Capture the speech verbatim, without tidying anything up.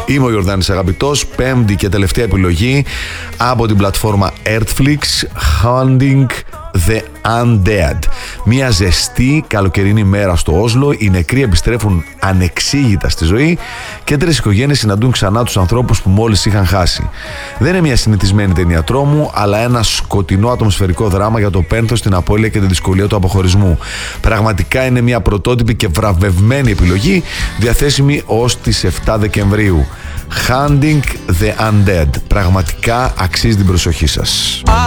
Είμαι ο Ιορδάνης Αγαπητός. Πέμπτη και τελευταία επιλογή από την πλατφόρμα Earthflix, Hunting the Undead. Μια ζεστή καλοκαιρινή μέρα στο Όσλο, οι νεκροί επιστρέφουν ανεξήγητα στη ζωή και τρεις οικογένειες συναντούν ξανά τους ανθρώπους που μόλις είχαν χάσει. Δεν είναι μια συνηθισμένη ταινία τρόμου, αλλά ένα σκοτεινό ατμοσφαιρικό δράμα για το πένθος, την απώλεια και τη δυσκολία του αποχωρισμού. Πραγματικά είναι μια πρωτότυπη και βραβευμένη επιλογή, διαθέσιμη ως τις επτά Δεκεμβρίου. Hunting the Undead. Πραγματικά αξίζει την προσοχή σας.